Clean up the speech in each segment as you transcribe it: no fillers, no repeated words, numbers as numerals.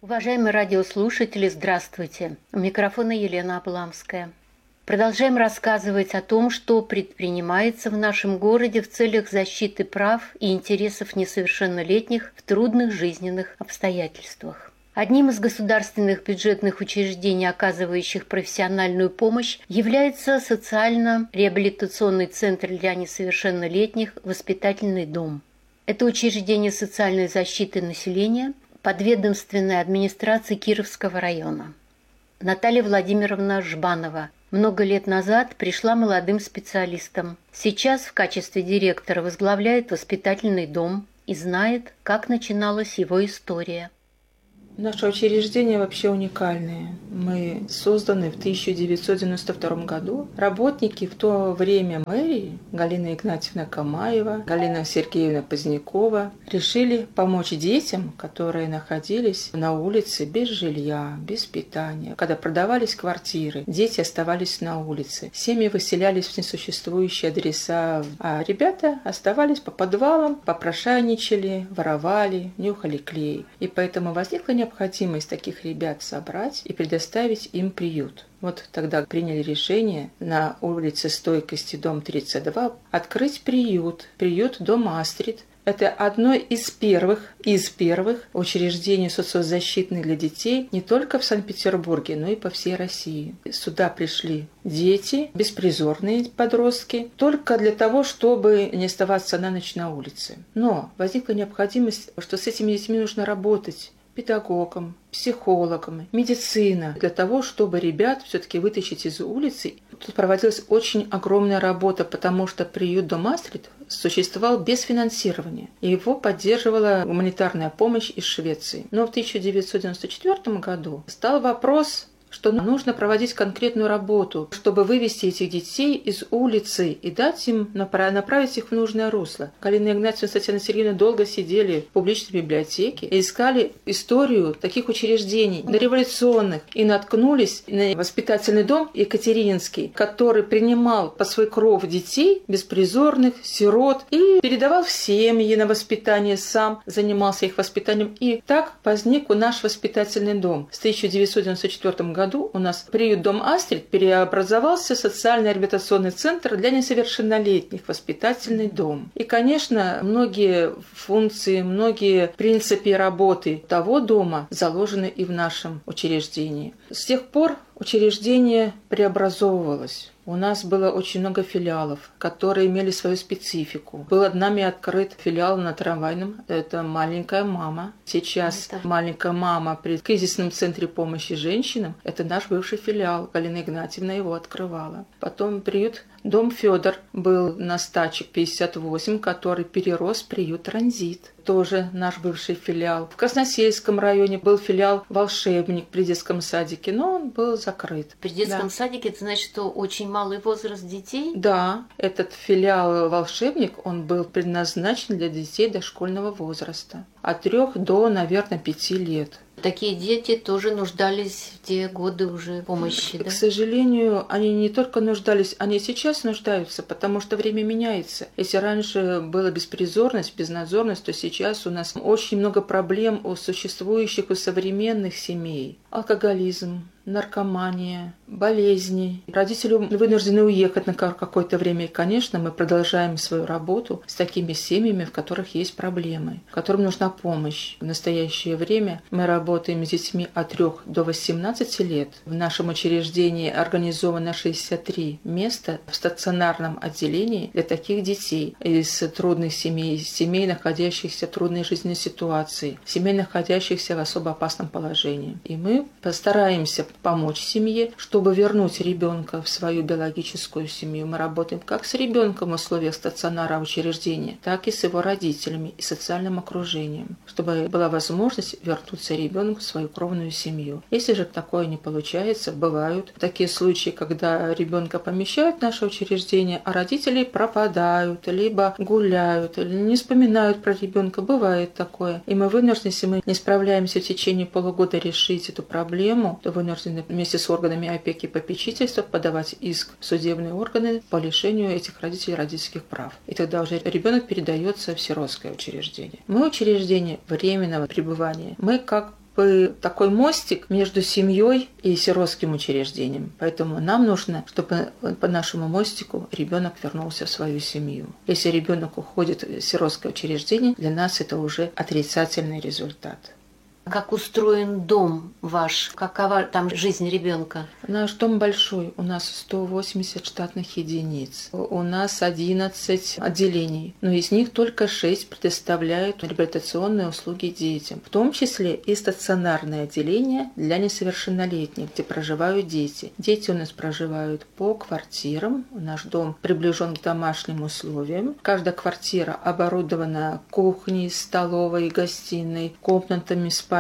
Уважаемые радиослушатели, здравствуйте. У микрофона Елена Обламская. Продолжаем рассказывать о том, что предпринимается в нашем городе в целях защиты прав и интересов несовершеннолетних в трудных жизненных обстоятельствах. Одним из государственных бюджетных учреждений, оказывающих профессиональную помощь, является социально-реабилитационный центр для несовершеннолетних «Воспитательный дом». Это учреждение социальной защиты населения, подведомственной администрации Кировского района. Наталья Владимировна Жбанова много лет назад пришла молодым специалистом. Сейчас в качестве директора возглавляет воспитательный дом и знает, как начиналась его история. Наше учреждение вообще уникальное. Мы созданы в 1992 году. Работники в то время мэрии, Галина Игнатьевна Камаева, Галина Сергеевна Позднякова, решили помочь детям, которые находились на улице без жилья, без питания. Когда продавались квартиры, дети оставались на улице. Семьи выселялись в несуществующие адреса, а ребята оставались по подвалам, попрошайничали, воровали, нюхали клей. И поэтому возникла необходимость таких ребят собрать и предоставить им приют. Вот тогда приняли решение на улице Стойкости, дом 32, открыть приют дом Астрид. Это одно из первых учреждений социозащитных для детей не только в Санкт-Петербурге, но и по всей России. Сюда пришли дети, беспризорные подростки, только для того, чтобы не оставаться на ночь на улице. Но возникла необходимость, что с этими детьми нужно работать, педагогам, психологам, медицина, для того, чтобы ребят все-таки вытащить из улицы. Тут проводилась очень огромная работа, потому что приют «Дом Астрид» существовал без финансирования. И его поддерживала гуманитарная помощь из Швеции. Но в 1994 году стал вопрос, что нужно проводить конкретную работу, чтобы вывести этих детей из улицы и дать им, направить их в нужное русло. Галина Игнатьевна и Татьяна Сергеевна долго сидели в публичной библиотеке и искали историю таких учреждений дореволюционных и наткнулись на воспитательный дом Екатерининский, который принимал под свой кров детей, беспризорных, сирот и передавал в семьи на воспитание, сам занимался их воспитанием. И так возник наш воспитательный дом. С 1994 года у нас приют «Дом Астрид» переобразовался в социально-реабилитационный центр для несовершеннолетних, воспитательный дом. И, конечно, многие функции, многие принципы работы того дома заложены и в нашем учреждении. С тех пор учреждение преобразовывалось. У нас было очень много филиалов, которые имели свою специфику. Был нами открыт филиал на Трамвайном. Это «Маленькая мама». Сейчас «Маленькая мама» при кризисном центре помощи женщинам. Это наш бывший филиал. Галина Игнатьевна его открывала. Потом приют «Дом Федор» был на Стачек 58, который перерос в приют «Транзит». Тоже наш бывший филиал. В Красносельском районе был филиал «Волшебник» при детском садике, но он был закрыт. При детском садике это значит, что очень малый возраст детей? Да, этот филиал «Волшебник», он был предназначен для детей дошкольного возраста. От 3 до, наверное, 5 лет. Такие дети тоже нуждались в те годы уже в помощи, да? К сожалению, они не только нуждались, они сейчас нуждаются, потому что время меняется. Если раньше была беспризорность, безнадзорность, то сейчас у нас очень много проблем у существующих, у современных семей. Алкоголизм, наркомания, болезни. Родители вынуждены уехать на какое-то время. И, конечно, мы продолжаем свою работу с такими семьями, в которых есть проблемы, которым нужна помощь. В настоящее время мы работаем с детьми от 3 до 18 лет. В нашем учреждении организовано 63 места в стационарном отделении для таких детей из трудных семей, семей, находящихся в трудной жизненной ситуации, семей, находящихся в особо опасном положении. И мы постараемся помочь семье, чтобы вернуть ребенка в свою биологическую семью. Мы работаем как с ребенком в условиях стационара учреждения, так и с его родителями и социальным окружением, чтобы была возможность вернуться ребенку в свою кровную семью. Если же такое не получается, бывают такие случаи, когда ребенка помещают в наше учреждение, а родители пропадают, либо гуляют, или не вспоминают про ребенка. Бывает такое. И мы вынуждены, если мы не справляемся в течение полугода решить эту проблему, то вынуждены вместе с органами опеки и попечительства подавать иск в судебные органы по лишению этих родителей родительских прав. И тогда уже ребенок передается в сиротское учреждение. Мы учреждение временного пребывания. Мы как Вы такой мостик между семьей и сиротским учреждением. Поэтому нам нужно, чтобы по нашему мостику ребенок вернулся в свою семью. Если ребенок уходит в сиротское учреждение, для нас это уже отрицательный результат. Как устроен дом ваш? Какова там жизнь ребенка? Наш дом большой. У нас 180 штатных единиц. У нас 11 отделений. Но из них только 6 предоставляют реабилитационные услуги детям. В том числе и стационарное отделение для несовершеннолетних, где проживают дети. Дети у нас проживают по квартирам. Наш дом приближен к домашним условиям. Каждая квартира оборудована кухней, столовой, гостиной, комнатами, спальнями,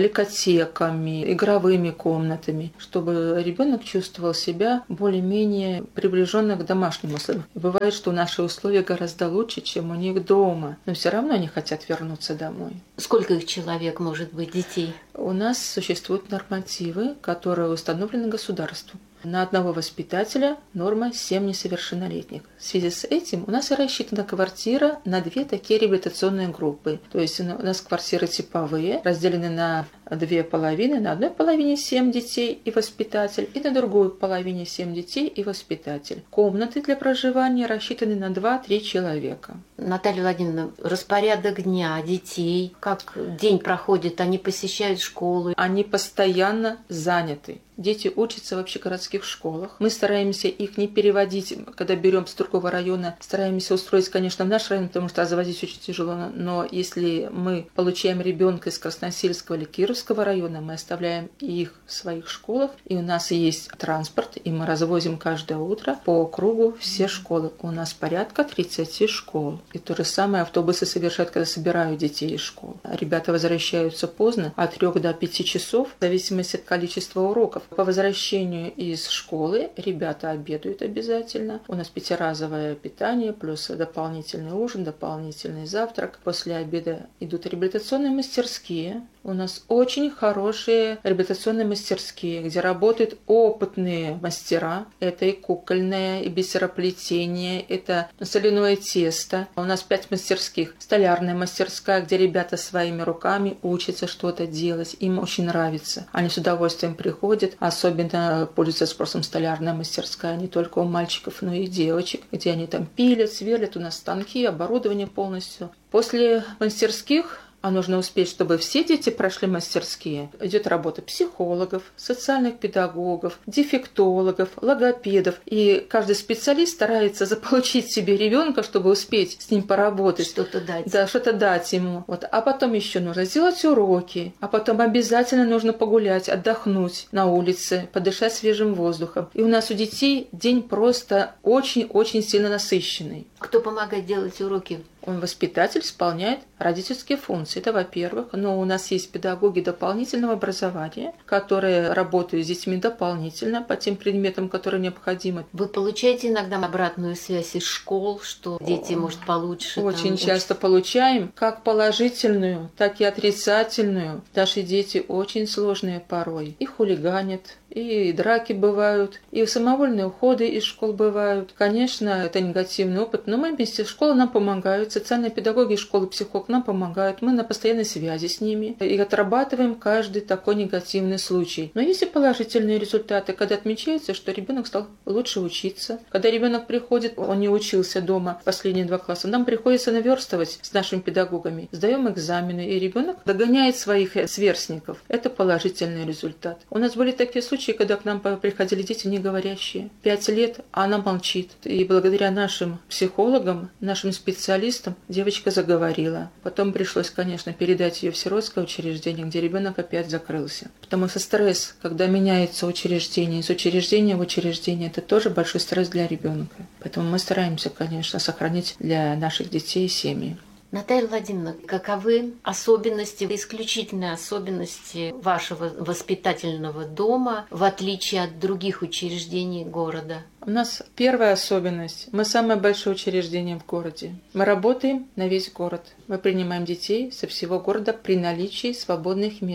ликотеками, игровыми комнатами, чтобы ребенок чувствовал себя более-менее приближенно к домашним условиям. Бывает, что наши условия гораздо лучше, чем у них дома, но все равно они хотят вернуться домой. Сколько их человек может быть, детей? У нас существуют нормативы, которые установлены государством. На одного воспитателя норма 7 несовершеннолетних. В связи с этим у нас и рассчитана квартира на 2 такие реабилитационные группы. То есть у нас квартиры типовые, разделены на 2 половины. На одной половине 7 детей и воспитатель, и на другой половине 7 детей и воспитатель. Комнаты для проживания рассчитаны на 2-3 человека. Наталья Владимировна, распорядок дня детей, как день проходит, они посещают школу? Они постоянно заняты. Дети учатся в общегородских школах. Мы стараемся их не переводить, когда берем с другого района. Стараемся устроить, конечно, в наш район, потому что завозить очень тяжело. Но если мы получаем ребенка из Красносельского или Кировского района, мы оставляем их в своих школах. И у нас есть транспорт, и мы развозим каждое утро по округу все школы. У нас порядка 30 школ. И то же самое автобусы совершают, когда собирают детей из школ. Ребята возвращаются поздно, от 3 до 5 часов, в зависимости от количества уроков. По возвращению из школы ребята обедают обязательно. У нас 5-разовое питание, плюс дополнительный ужин, дополнительный завтрак. После обеда идут реабилитационные мастерские. У нас очень хорошие реабилитационные мастерские, где работают опытные мастера. Это и кукольное, и бисероплетение, это соляное тесто. У нас 5 мастерских. Столярная мастерская, где ребята своими руками учатся что-то делать. Им очень нравится. Они с удовольствием приходят. Особенно пользуется спросом столярная мастерская не только у мальчиков, но и девочек, где они там пилят, сверлят. У нас станки, оборудование полностью. После мастерских нужно успеть, чтобы все дети прошли мастерские. Идет работа психологов, социальных педагогов, дефектологов, логопедов. И каждый специалист старается заполучить себе ребенка, чтобы успеть с ним поработать. Что-то дать. Да, что-то дать ему. А потом еще нужно сделать уроки. А потом обязательно нужно погулять, отдохнуть на улице, подышать свежим воздухом. И у нас у детей день просто очень-очень сильно насыщенный. Кто помогает делать уроки? Воспитатель исполняет родительские функции. Это во-первых. Но у нас есть педагоги дополнительного образования, которые работают с детьми дополнительно по тем предметам, которые необходимы. Вы получаете иногда обратную связь из школ, что дети, может, получше? Очень часто получаем, как положительную, так и отрицательную. Наши дети очень сложные порой. И хулиганят, и драки бывают, и самовольные уходы из школ бывают. Конечно, это негативный опыт, но мы вместе с школой нам помогают, социальные педагоги из школы психолог нам помогают, мы на постоянной связи с ними и отрабатываем каждый такой негативный случай. Но есть и положительные результаты, когда отмечается, что ребенок стал лучше учиться. Когда ребенок приходит, он не учился дома последние 2 класса, нам приходится наверстывать с нашими педагогами, сдаем экзамены, и ребенок догоняет своих сверстников. Это положительный результат. У нас были такие случаи, когда к нам приходили дети не говорящие. 5 лет, а она молчит. И благодаря нашим психологам, нашим специалистам, девочка заговорила. Потом пришлось, конечно, передать ее в сиротское учреждение, где ребенок опять закрылся. Потому что стресс, когда меняется учреждение, из учреждения в учреждение, это тоже большой стресс для ребенка. Поэтому мы стараемся, конечно, сохранить для наших детей семьи. Наталья Владимировна, каковы особенности, исключительные особенности вашего воспитательного дома, в отличие от других учреждений города? У нас первая особенность. Мы самое большое учреждение в городе. Мы работаем на весь город. Мы принимаем детей со всего города при наличии свободных мест.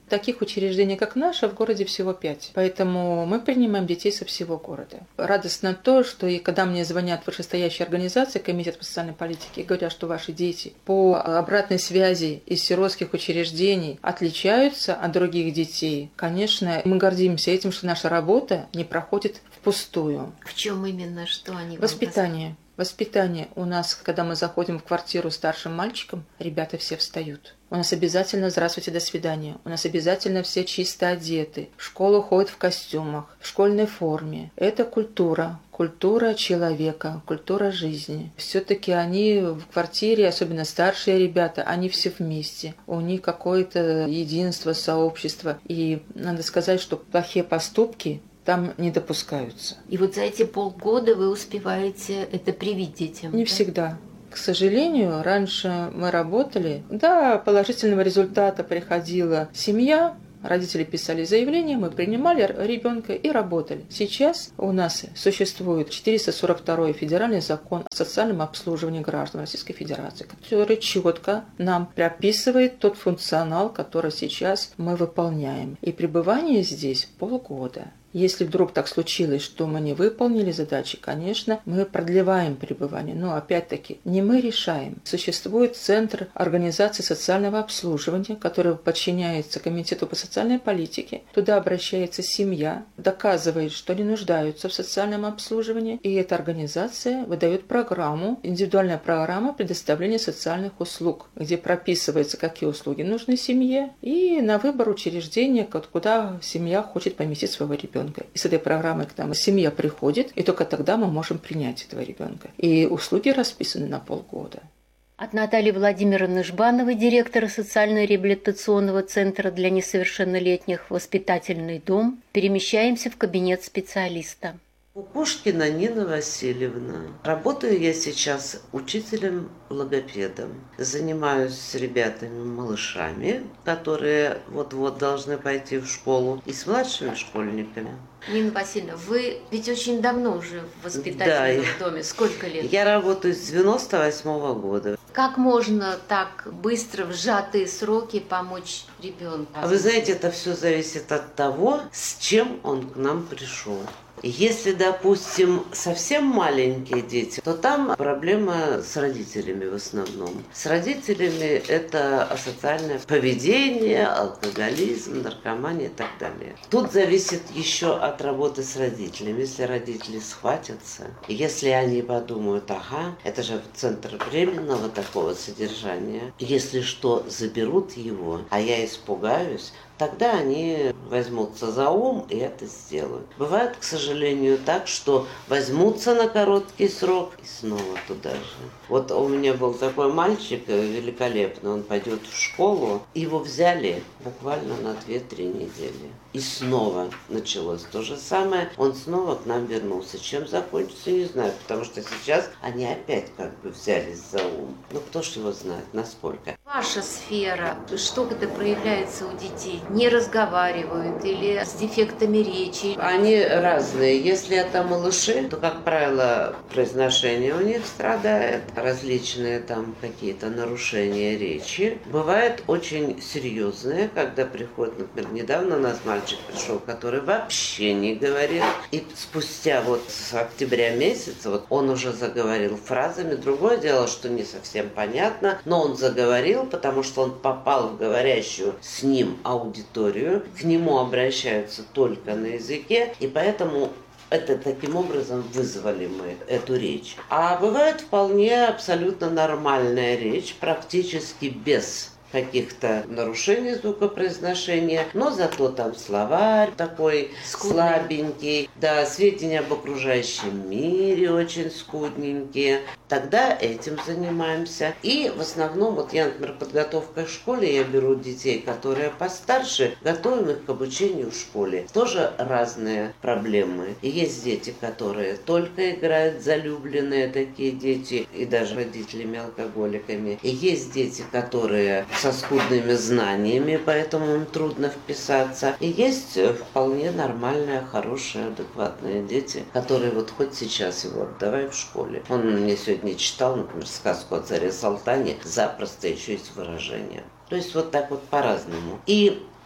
Таких учреждений, как наше, в городе всего 5. Поэтому мы принимаем детей со всего города. Радостно то, что и когда мне звонят вышестоящие организации, Комитет по социальной политике, и говорят, что ваши дети по обратной связи из сиротских учреждений отличаются от других детей, конечно, мы гордимся этим, что наша работа не проходит впустую. В чем именно, что они Воспитание. Воспитание. У нас, когда мы заходим в квартиру старшим мальчиком, ребята все встают. У нас обязательно «здравствуйте, до свидания». У нас обязательно все чисто одеты. В школу ходят в костюмах, в школьной форме. Это культура. Культура человека, культура жизни. Все-таки они в квартире, особенно старшие ребята, они все вместе. У них какое-то единство, сообщество. И надо сказать, что плохие поступки там не допускаются. И вот за эти полгода вы успеваете это привить детям? Не всегда. К сожалению, раньше мы работали, да, положительного результата приходила семья, родители писали заявление, мы принимали ребенка и работали. Сейчас у нас существует 442-й федеральный закон о социальном обслуживании граждан Российской Федерации, который четко нам прописывает тот функционал, который сейчас мы выполняем. И пребывание здесь полгода. Если вдруг так случилось, что мы не выполнили задачи, конечно, мы продлеваем пребывание. Но опять-таки не мы решаем. Существует Центр организации социального обслуживания, который подчиняется Комитету по социальной политике. Туда обращается семья, доказывает, что они нуждаются в социальном обслуживании. И эта организация выдает программу, индивидуальная программа предоставления социальных услуг, где прописывается, какие услуги нужны семье, и на выбор учреждения, куда семья хочет поместить своего ребенка. И с этой программой к нам семья приходит, и только тогда мы можем принять этого ребенка. И услуги расписаны на полгода. От Натальи Владимировны Жбановой, директора социально-реабилитационного центра для несовершеннолетних «Воспитательный дом», перемещаемся в кабинет специалиста. Кукушкина Нина Васильевна. Работаю я сейчас учителем-логопедом. Занимаюсь с ребятами-малышами, которые вот-вот должны пойти в школу, и с младшими школьниками. Нина Васильевна, вы ведь очень давно уже в воспитательном доме. Сколько лет? Я работаю с 98-го года. Как можно так быстро, в сжатые сроки помочь ребенку? А вы знаете, это все зависит от того, с чем он к нам пришел. Если, допустим, совсем маленькие дети, то там проблема с родителями в основном. С родителями это асоциальное поведение, алкоголизм, наркомания и так далее. Тут зависит еще от работы с родителями. Если родители схватятся, если они подумают, ага, это же центр временного такого содержания, если что, заберут его, а я испугаюсь, тогда они возьмутся за ум и это сделают. Бывает, к сожалению, так, что возьмутся на короткий срок и снова туда же. Вот у меня был такой мальчик великолепный, он пойдет в школу, его взяли буквально на 2-3 недели. И снова началось то же самое, он снова к нам вернулся. Чем закончится, не знаю, потому что сейчас они опять как бы взялись за ум. Ну кто ж его знает, насколько. Ваша сфера, что это проявляется у детей? Не разговаривают или с дефектами речи? Они разные. Если это малыши, то, как правило, произношение у них страдает, различные там какие-то нарушения речи. Бывает очень серьезные, когда приходят, например, недавно у нас мальчик пришел, который вообще не говорил, и спустя вот с октября месяца вот он уже заговорил фразами. Другое дело, что не совсем понятно, но он заговорил, потому что он попал в говорящую с ним аудиторию, к нему обращаются только на языке, и поэтому это таким образом вызвали мы эту речь. А бывает вполне абсолютно нормальная речь, практически без каких-то нарушений звукопроизношения, но зато там словарь такой слабенький, да, сведения об окружающем мире очень скудненькие. Тогда этим занимаемся. И в основном, вот я, например, подготовкой в школе, я беру детей, которые постарше, готовим их к обучению в школе. Тоже разные проблемы. И есть дети, которые только играют, залюбленные такие дети, и даже родителями алкоголиками. И есть дети, которые со скудными знаниями, поэтому им трудно вписаться. И есть вполне нормальные, хорошие, адекватные дети, которые вот хоть сейчас его отдавай в школе. Он мне сегодня читал, например, сказку о царе Салтане, запросто еще есть выражение. То есть вот так вот по-разному. И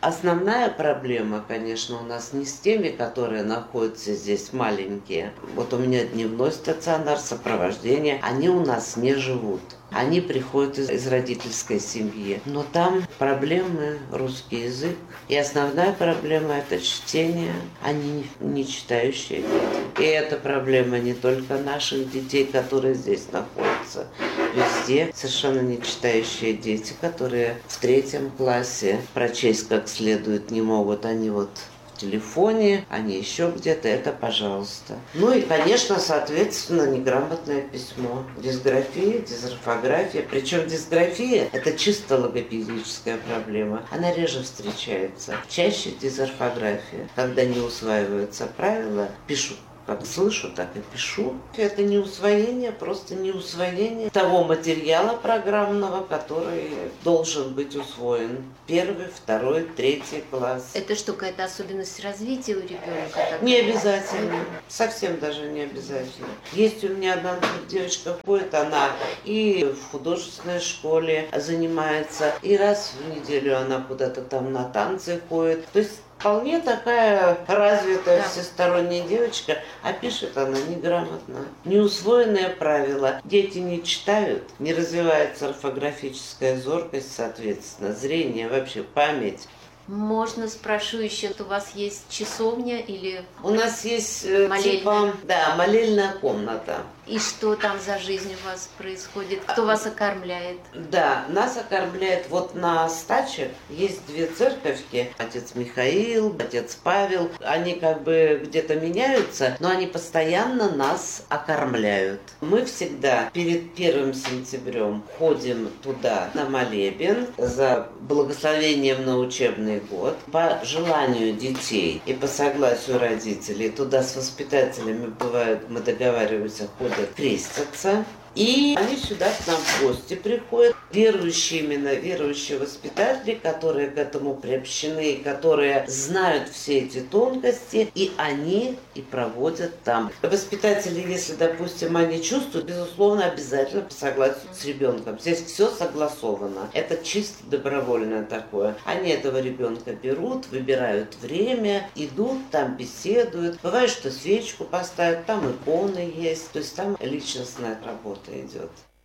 Основная проблема, конечно, у нас не с теми, которые находятся здесь маленькие. Вот у меня дневной стационар, сопровождение, они у нас не живут. Они приходят из родительской семьи. Но там проблемы русский язык. И основная проблема – это чтение. Они не читающие дети. И это проблема не только наших детей, которые здесь находятся. Везде совершенно не читающие дети, которые в 3 классе прочесть как следует не могут. Они вот в телефоне, они еще где-то, это пожалуйста. Ну и, конечно, соответственно, неграмотное письмо. Дисграфия, дисорфография. Причем дисграфия – это чисто логопедическая проблема. Она реже встречается. Чаще дисорфография, когда не усваиваются правила, пишут. Как слышу, так и пишу. Это не усвоение, просто не усвоение того материала программного, который должен быть усвоен. 1, 2, 3 класс. Это что, какая-то особенность развития у ребенка? Не обязательно. Совсем даже не обязательно. Есть у меня одна девочка ходит, она и в художественной школе занимается, и раз в неделю она куда-то там на танцы ходит. То есть вполне такая развитая, всесторонняя девочка, а пишет она неграмотно. Неусвоенные правила. Дети не читают, не развивается орфографическая зоркость, соответственно, зрение, вообще память. Можно, спрошу еще, у вас есть часовня или... У нас есть молельная? Молельная комната. И что там за жизнь у вас происходит? Кто вас окормляет? Да, нас окормляет вот на Стаче. Есть 2 церковки. Отец Михаил, отец Павел. Они как бы где-то меняются, но они постоянно нас окормляют. Мы всегда перед 1 сентябрем ходим туда на молебен за благословением на учебный год. По желанию детей и по согласию родителей туда с воспитателями бывает, мы договариваемся, ходят, крестятся. И они сюда к нам в гости приходят. Верующие, именно верующие воспитатели, которые к этому приобщены, которые знают все эти тонкости, и они и проводят там. Воспитатели, если, допустим, они чувствуют, безусловно, обязательно по согласию с ребенком. Здесь все согласовано. Это чисто добровольное такое. Они этого ребенка берут, выбирают время, идут, там беседуют. Бывает, что свечку поставят, там иконы есть. То есть там личностная работа идет.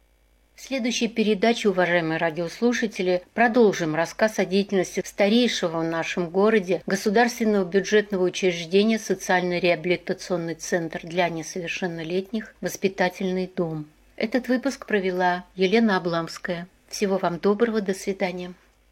В следующей передаче, уважаемые радиослушатели, продолжим рассказ о деятельности старейшего в нашем городе государственного бюджетного учреждения «Социально-реабилитационный центр для несовершеннолетних. Воспитательный дом». Этот выпуск провела Елена Обламская. Всего вам доброго, до свидания.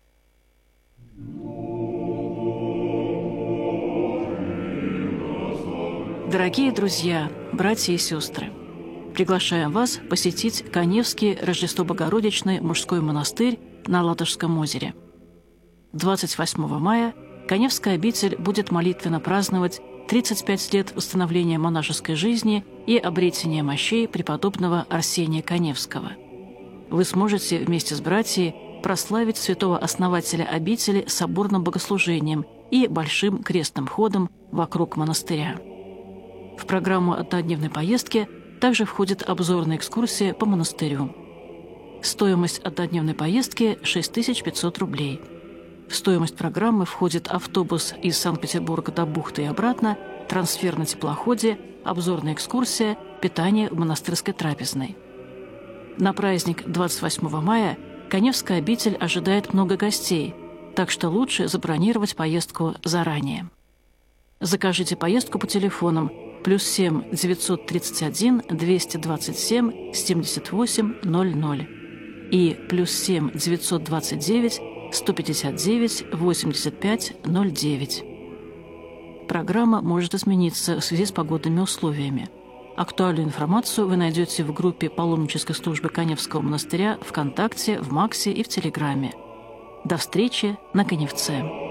Дорогие друзья, братья и сестры, приглашаем вас посетить Каневский Рождество-Богородичный мужской монастырь на Ладожском озере. 28 мая Каневская обитель будет молитвенно праздновать 35 лет установления монашеской жизни и обретения мощей преподобного Арсения Каневского. Вы сможете вместе с братьями прославить святого основателя обители соборным богослужением и большим крестным ходом вокруг монастыря. В программу однодневной поездки также входит обзорная экскурсия по монастырю. Стоимость однодневной поездки – 6500 рублей. В стоимость программы входит автобус из Санкт-Петербурга до бухты и обратно, трансфер на теплоходе, обзорная экскурсия, питание в монастырской трапезной. На праздник 28 мая Каневская обитель ожидает много гостей, так что лучше забронировать поездку заранее. Закажите поездку по телефонам +7 931 227 78 00 и +7 929 159 85 09. Программа может измениться в связи с погодными условиями. Актуальную информацию вы найдете в группе паломнической службы Каневского монастыря ВКонтакте, в Максе и в Телеграме. До встречи на Каневце!